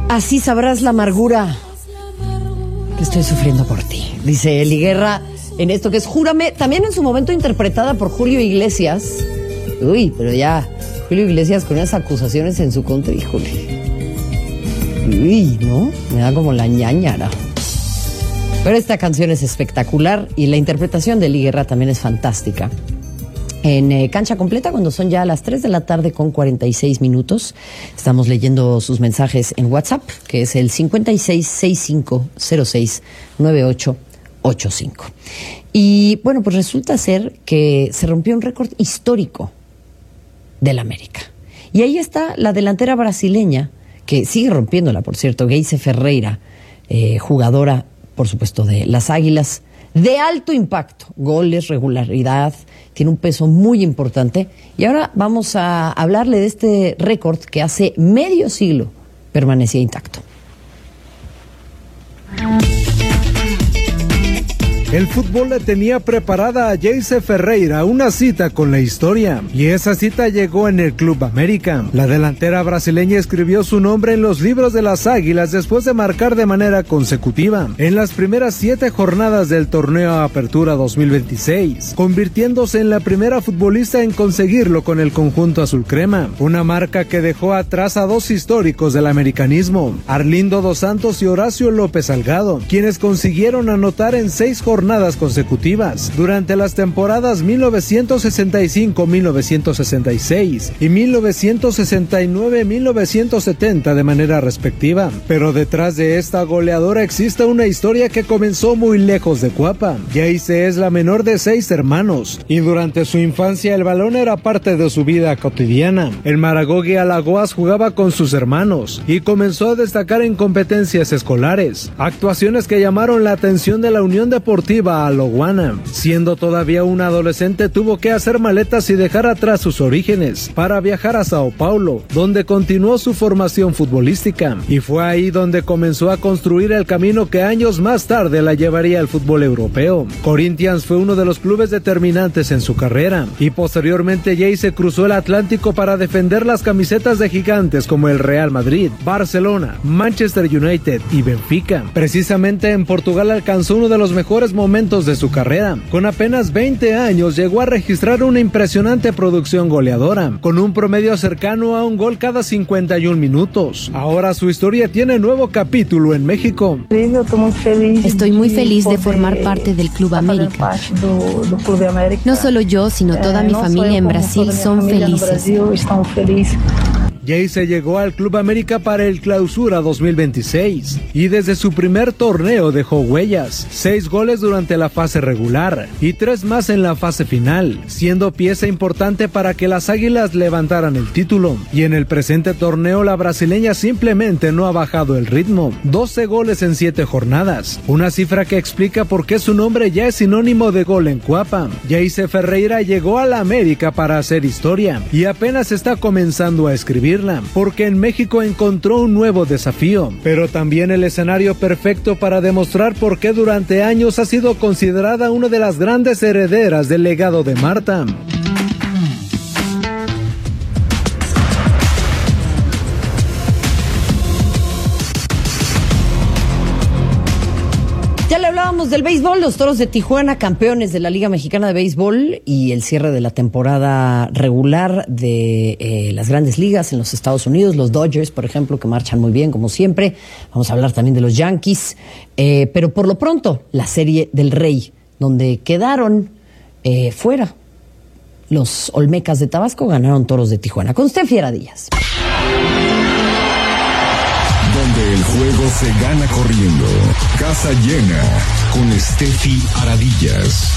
Así sabrás la amargura que estoy sufriendo por ti, dice Eli Guerra en esto que es Júrame, también en su momento interpretada por Julio Iglesias. Uy, pero ya, Julio Iglesias con esas acusaciones en su contra, híjole. Uy, ¿no? Me da como la ñañara. Pero esta canción es espectacular y la interpretación de Eli Guerra también es fantástica. En Cancha Completa, cuando son ya las 3 de la tarde con 46 minutos, estamos leyendo sus mensajes en WhatsApp, que es el 5665069885. Y bueno, pues resulta ser que se rompió un récord histórico del América. Y ahí está la delantera brasileña, que sigue rompiéndola, por cierto, Geise Ferreira, jugadora, por supuesto, de las Águilas, de alto impacto, goles, regularidad, tiene un peso muy importante. Y ahora vamos a hablarle de este récord que hace medio siglo permanecía intacto. El fútbol le tenía preparada a Geise Ferreira una cita con la historia, y esa cita llegó en el Club América. La delantera brasileña escribió su nombre en los libros de las Águilas después de marcar de manera consecutiva en las primeras 7 jornadas del torneo Apertura 2026, convirtiéndose en la primera futbolista en conseguirlo con el conjunto azul crema, una marca que dejó atrás a 2 históricos del americanismo, Arlindo dos Santos y Horacio López Salgado, quienes consiguieron anotar en 6 jornadas consecutivas durante las temporadas 1965-1966 y 1969-1970 de manera respectiva. Pero detrás de esta goleadora existe una historia que comenzó muy lejos de Cuapa. Geise es la menor de 6 hermanos y durante su infancia el balón era parte de su vida cotidiana. El Maragogui Alagoas jugaba con sus hermanos y comenzó a destacar en competencias escolares, actuaciones que llamaron la atención de la Unión Deportiva Alagoana. Siendo todavía un adolescente, tuvo que hacer maletas y dejar atrás sus orígenes para viajar a Sao Paulo, donde continuó su formación futbolística, y fue ahí donde comenzó a construir el camino que años más tarde la llevaría al fútbol europeo. Corinthians fue uno de los clubes determinantes en su carrera, y posteriormente Geise cruzó el Atlántico para defender las camisetas de gigantes como el Real Madrid, Barcelona, Manchester United y Benfica. Precisamente en Portugal alcanzó uno de los mejores momentos de su carrera. Con apenas 20 años llegó a registrar una impresionante producción goleadora, con un promedio cercano a un gol cada 51 minutos. Ahora su historia tiene nuevo capítulo en México. Estoy muy feliz de formar parte del Club América. No solo yo, sino toda mi familia en Brasil son felices. Geise llegó al Club América para el Clausura 2026 y desde su primer torneo dejó huellas, 6 goles durante la fase regular y 3 más en la fase final, siendo pieza importante para que las Águilas levantaran el título. Y en el presente torneo la brasileña simplemente no ha bajado el ritmo, 12 goles en 7 jornadas, una cifra que explica por qué su nombre ya es sinónimo de gol en Cuapa. Geise Ferreira llegó a la América para hacer historia y apenas está comenzando a escribir, porque en México encontró un nuevo desafío, pero también el escenario perfecto para demostrar por qué durante años ha sido considerada una de las grandes herederas del legado de Marta. Ya le hablábamos del béisbol, los Toros de Tijuana, campeones de la Liga Mexicana de Béisbol, y el cierre de la temporada regular de las grandes ligas en los Estados Unidos, los Dodgers, por ejemplo, que marchan muy bien, como siempre. Vamos a hablar también de los Yankees, pero por lo pronto, la Serie del Rey, donde quedaron fuera los Olmecas de Tabasco, ganaron Toros de Tijuana. Con usted, Fiera Díaz. Donde el juego se gana corriendo. Casa llena con Steffi Aradillas.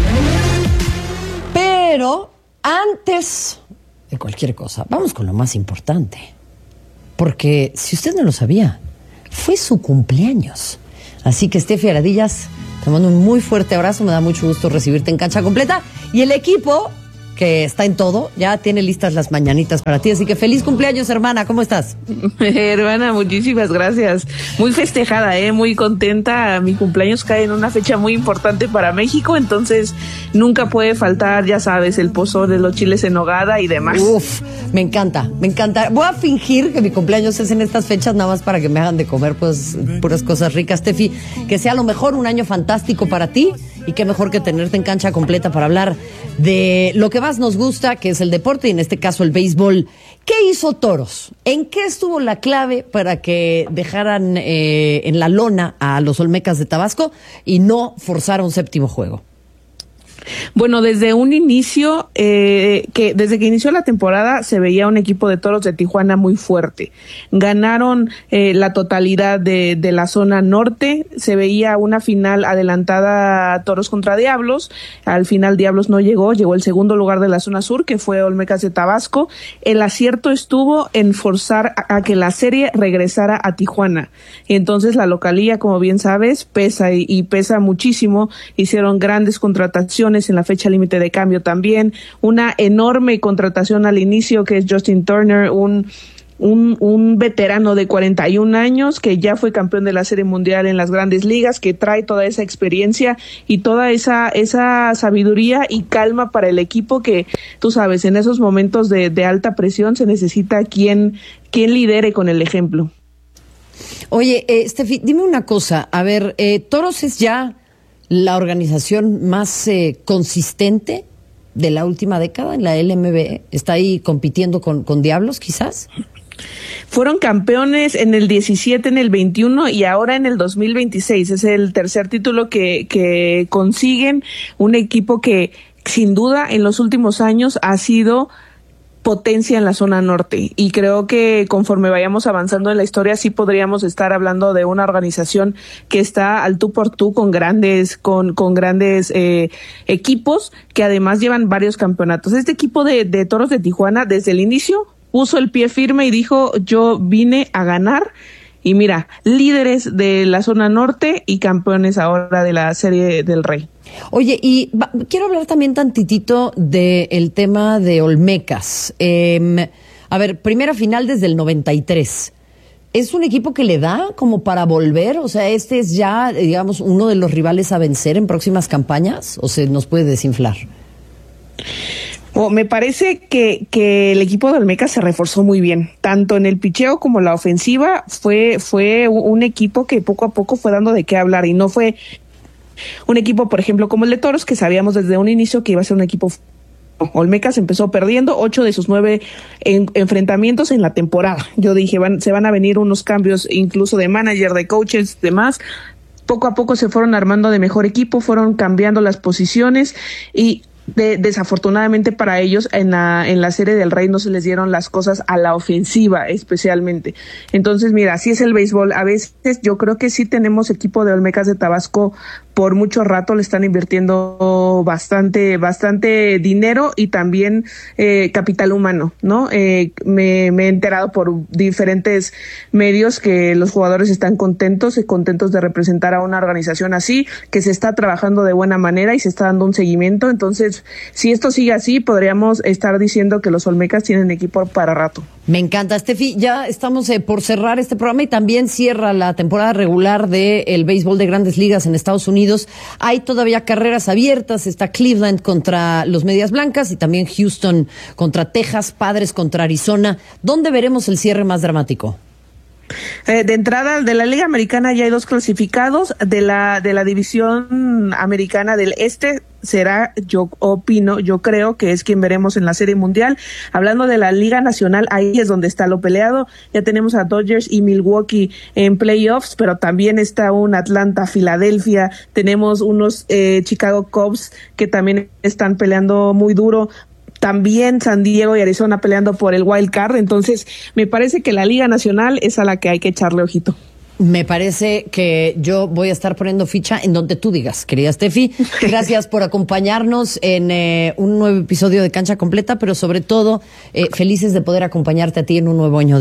Pero antes de cualquier cosa, vamos con lo más importante. Porque si usted no lo sabía, fue su cumpleaños. Así que Steffi Aradillas, te mando un muy fuerte abrazo. Me da mucho gusto recibirte en Cancha Completa. Y el equipo que está en todo, ya tiene listas las mañanitas para ti. Así que feliz cumpleaños, hermana. ¿Cómo estás? Hermana, muchísimas gracias. Muy festejada, muy contenta. Mi cumpleaños cae en una fecha muy importante para México, entonces nunca puede faltar, ya sabes, el pozole, los chiles en nogada y demás. Uf, me encanta, me encanta. Voy a fingir que mi cumpleaños es en estas fechas nada más para que me hagan de comer pues puras cosas ricas, Steffi. Que sea a lo mejor un año fantástico para ti y qué mejor que tenerte en Cancha Completa para hablar de lo que más nos gusta, que es el deporte y en este caso el béisbol. ¿Qué hizo Toros? ¿En qué estuvo la clave para que dejaran en la lona a los Olmecas de Tabasco y no forzara un séptimo juego? Bueno, desde un inicio, desde que inició la temporada, se veía un equipo de Toros de Tijuana muy fuerte. Ganaron la totalidad de la zona norte, se veía una final adelantada Toros contra Diablos, al final Diablos no llegó el segundo lugar de la zona sur, que fue Olmecas de Tabasco. El acierto estuvo en forzar a que la serie regresara a Tijuana. Y entonces la localía, como bien sabes, pesa y pesa muchísimo. Hicieron grandes contrataciones en la fecha límite de cambio también, una enorme contratación al inicio que es Justin Turner, un veterano de 41 años que ya fue campeón de la Serie Mundial en las Grandes Ligas, que trae toda esa experiencia y toda esa sabiduría y calma para el equipo que, tú sabes, en esos momentos de alta presión se necesita quien lidere con el ejemplo. Oye, Steffi, dime una cosa, a ver, Toros es ya la organización más consistente de la última década en la LMB. ¿Está ahí compitiendo con Diablos, quizás? Fueron campeones en el 17, en el 21 y ahora en el 2026. Es el tercer título que consiguen. Un equipo que, sin duda, en los últimos años ha sido potencia en la zona norte, y creo que conforme vayamos avanzando en la historia sí podríamos estar hablando de una organización que está al tú por tú con grandes equipos que además llevan varios campeonatos. Este equipo de Toros de Tijuana desde el inicio puso el pie firme y dijo: yo vine a ganar. Y mira, líderes de la zona norte y campeones ahora de la Serie del Rey. Oye, y quiero hablar también tantitito del tema de Olmecas. A ver, primera final desde el 93. ¿Es un equipo que le da como para volver? O sea, ¿este es ya, digamos, uno de los rivales a vencer en próximas campañas? ¿O se nos puede desinflar? Me parece que el equipo de Olmecas se reforzó muy bien, tanto en el picheo como la ofensiva. Fue un equipo que poco a poco fue dando de qué hablar, y no fue un equipo, por ejemplo, como el de Toros, que sabíamos desde un inicio que iba a ser un equipo. Olmecas empezó perdiendo 8 de sus 9 enfrentamientos en la temporada. Yo dije, se van a venir unos cambios incluso de manager, de coaches, demás. Poco a poco se fueron armando de mejor equipo, fueron cambiando las posiciones y desafortunadamente para ellos en la Serie del Rey no se les dieron las cosas a la ofensiva especialmente. Entonces, mira, así es el béisbol. A veces yo creo que sí tenemos equipo de Olmecas de Tabasco por mucho rato, le están invirtiendo bastante dinero y también capital humano, ¿no? Me he enterado por diferentes medios que los jugadores están contentos de representar a una organización así, que se está trabajando de buena manera y se está dando un seguimiento. Entonces, si esto sigue así, podríamos estar diciendo que los Olmecas tienen equipo para rato. Me encanta, Steffi. Ya estamos por cerrar este programa y también cierra la temporada regular del béisbol de Grandes Ligas en Estados Unidos. Hay todavía carreras abiertas. Está Cleveland contra los Medias Blancas y también Houston contra Texas, Padres contra Arizona. ¿Dónde veremos el cierre más dramático? De entrada, de la Liga Americana ya hay 2 clasificados. De la División Americana del Este será, yo creo que es quien veremos en la Serie Mundial. Hablando de la Liga Nacional, ahí es donde está lo peleado. Ya tenemos a Dodgers y Milwaukee en playoffs, pero también está un Atlanta, Filadelfia. Tenemos unos Chicago Cubs que también están peleando muy duro. También San Diego y Arizona peleando por el wild card. Entonces, me parece que la Liga Nacional es a la que hay que echarle ojito. Me parece que yo voy a estar poniendo ficha en donde tú digas, querida Steffi. Gracias por acompañarnos en un nuevo episodio de Cancha Completa, pero sobre todo felices de poder acompañarte a ti en un nuevo año de vida.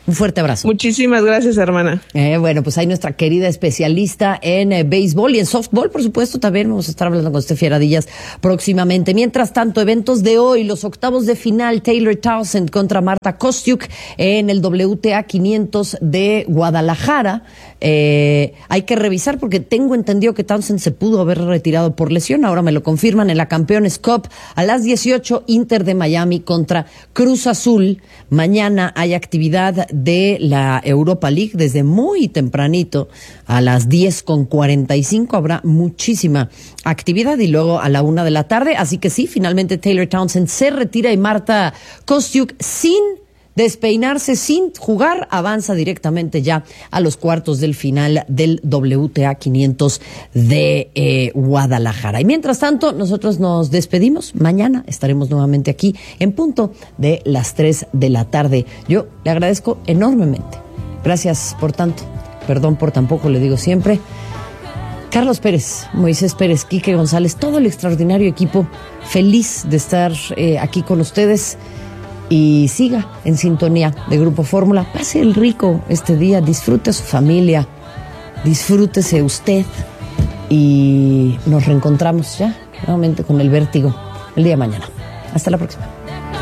Un fuerte abrazo. Muchísimas gracias, hermana. Bueno, pues hay nuestra querida especialista en béisbol y en softball, por supuesto, también vamos a estar hablando con Steffi Aradillas próximamente. Mientras tanto, eventos de hoy, los octavos de final, Taylor Townsend contra Marta Kostyuk en el WTA 500 de Guadalajara. Hay que revisar porque tengo entendido que Townsend se pudo haber retirado por lesión, ahora me lo confirman. En la Campeones Cup a las 18, Inter de Miami contra Cruz Azul. Mañana hay actividad de la Europa League desde muy tempranito, a las 10:45 habrá muchísima actividad y luego a la 1 de la tarde, así que sí, finalmente Taylor Townsend se retira y Marta Kostyuk, sin despeinarse, sin jugar, avanza directamente ya a los cuartos del final del WTA 500 de Guadalajara. Y mientras tanto, nosotros nos despedimos. Mañana estaremos nuevamente aquí en punto de las 3 de la tarde. Yo le agradezco enormemente. Gracias por tanto. Perdón por tan poco, le digo siempre. Carlos Pérez, Moisés Pérez, Quique González, todo el extraordinario equipo, feliz de estar aquí con ustedes. Y siga en sintonía de Grupo Fórmula. Pase el rico este día, disfrute a su familia, disfrútese usted y nos reencontramos ya nuevamente con el vértigo el día de mañana. Hasta la próxima.